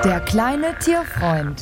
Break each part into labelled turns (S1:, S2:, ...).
S1: Der kleine Tierfreund.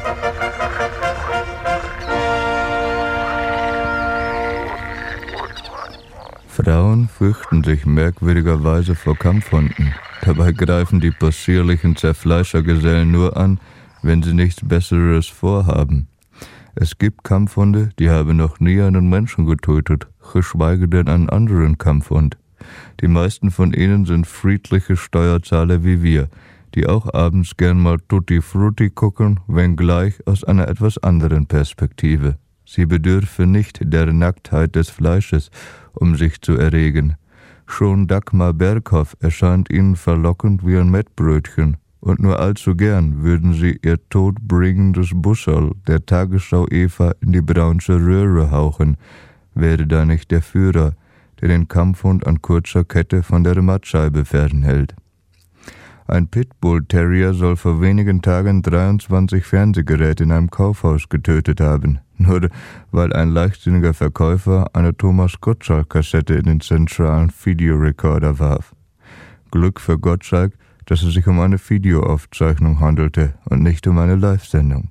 S2: Frauen fürchten sich merkwürdigerweise vor Kampfhunden. Dabei greifen die possierlichen Zerfleischergesellen nur an, wenn sie nichts Besseres vorhaben. Es gibt Kampfhunde, die haben noch nie einen Menschen getötet, geschweige denn einen anderen Kampfhund. Die meisten von ihnen sind friedliche Steuerzahler wie wir, die auch abends gern mal Tutti Frutti gucken, wenngleich aus einer etwas anderen Perspektive. Sie bedürfen nicht der Nacktheit des Fleisches, um sich zu erregen. Schon Dagmar Berghoff erscheint ihnen verlockend wie ein Mettbrötchen, und nur allzu gern würden sie ihr todbringendes Busserl der Tagesschau Eva in die braunsche Röhre hauchen, wäre da nicht der Führer, der den Kampfhund an kurzer Kette von der Mattscheibe fernhält. Ein Pitbull-Terrier soll vor wenigen Tagen 23 Fernsehgeräte in einem Kaufhaus getötet haben, nur weil ein leichtsinniger Verkäufer eine Thomas Gottschalk-Kassette in den zentralen Videorekorder warf. Glück für Gottschalk, dass es sich um eine Videoaufzeichnung handelte und nicht um eine Live-Sendung.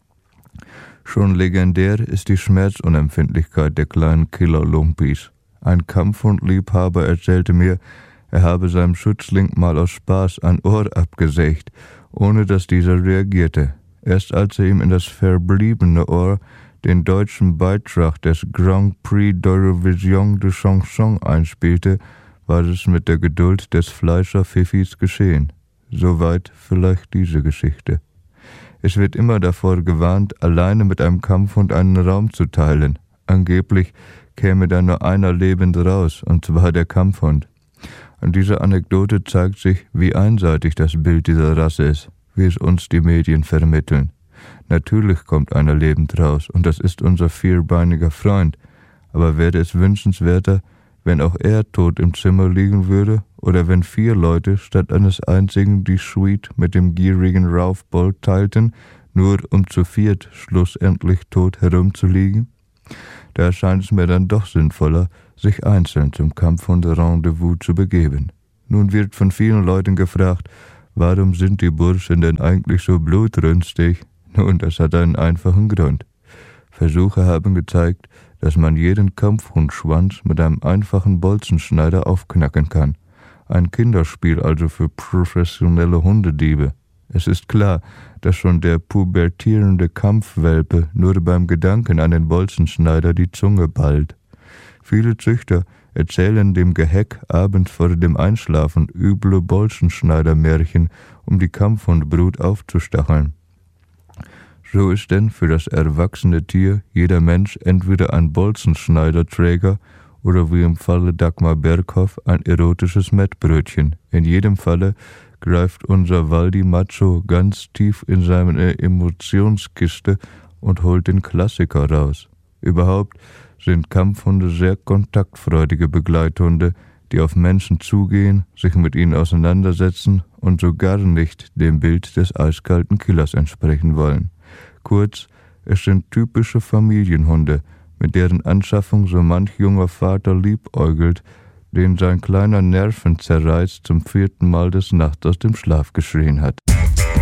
S2: Schon legendär ist die Schmerzunempfindlichkeit der kleinen Killer-Lumpis. Ein Kampfhundliebhaber erzählte mir, er habe seinem Schützling mal aus Spaß ein Ohr abgesägt, ohne dass dieser reagierte. Erst als er ihm in das verbliebene Ohr den deutschen Beitrag des Grand Prix d'Eurovision de Chanson einspielte, war es mit der Geduld des Fleischer-Fifis geschehen. Soweit vielleicht diese Geschichte. Es wird immer davor gewarnt, alleine mit einem Kampfhund einen Raum zu teilen. Angeblich käme da nur einer lebend raus, und zwar der Kampfhund. An dieser Anekdote zeigt sich, wie einseitig das Bild dieser Rasse ist, wie es uns die Medien vermitteln. Natürlich kommt einer lebend raus, und das ist unser vierbeiniger Freund, aber wäre es wünschenswerter, wenn auch er tot im Zimmer liegen würde, oder wenn 4 Leute statt eines einzigen die Suite mit dem gierigen Raufbold teilten, nur um zu 4 schlussendlich tot herumzuliegen? Da erscheint es mir dann doch sinnvoller, sich einzeln zum Kampfhund-Rendezvous zu begeben. Nun wird von vielen Leuten gefragt, warum sind die Burschen denn eigentlich so blutrünstig? Nun, das hat einen einfachen Grund. Versuche haben gezeigt, dass man jeden Kampfhundschwanz mit einem einfachen Bolzenschneider aufknacken kann. Ein Kinderspiel also für professionelle Hundediebe. Es ist klar, dass schon der pubertierende Kampfwelpe nur beim Gedanken an den Bolzenschneider die Zunge ballt. Viele Züchter erzählen dem Geheck abends vor dem Einschlafen üble Bolzenschneidermärchen, um die Kampfhundbrut aufzustacheln. So ist denn für das erwachsene Tier jeder Mensch entweder ein Bolzenschneiderträger oder wie im Falle Dagmar Berghoff ein erotisches Mettbrötchen. In jedem Falle greift unser Waldi-Macho ganz tief in seine Emotionskiste und holt den Klassiker raus. Überhaupt sind Kampfhunde sehr kontaktfreudige Begleithunde, die auf Menschen zugehen, sich mit ihnen auseinandersetzen und so gar nicht dem Bild des eiskalten Killers entsprechen wollen. Kurz, es sind typische Familienhunde, mit deren Anschaffung so manch junger Vater liebäugelt, den sein kleiner Nervenzerreiß zum 4. Mal des Nachts aus dem Schlaf geschrien hat.